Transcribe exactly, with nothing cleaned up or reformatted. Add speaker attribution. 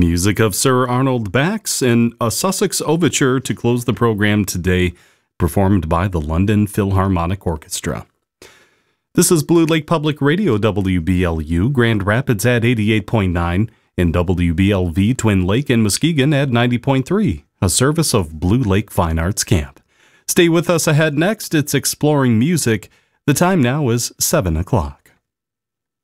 Speaker 1: Music of Sir Arnold Bax and a Sussex Overture to close the program today, performed by the London Philharmonic Orchestra. This is Blue Lake Public Radio, W B L U, Grand Rapids at eighty-eight point nine, and W B L V Twin Lake and Muskegon at ninety point three, a service of Blue Lake Fine Arts Camp. Stay with us ahead next. It's Exploring Music. The time now is seven o'clock.